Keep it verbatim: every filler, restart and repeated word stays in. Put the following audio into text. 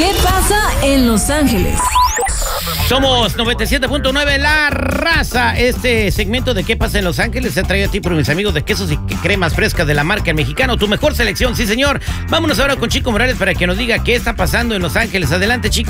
¿Qué pasa en Los Ángeles? Somos noventa y siete punto nueve La Raza. Este segmento de ¿Qué pasa en Los Ángeles? Se trae a ti por mis amigos de quesos y cremas frescas de la marca El Mexicano. Tu mejor selección, sí señor. Vámonos ahora con Chico Morales para que nos diga qué está pasando en Los Ángeles. Adelante, Chico.